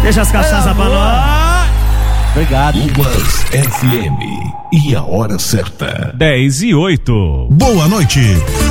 Deixa as cachaças pra nós. Obrigado. Plus FM e a hora certa. 10:08. Boa noite.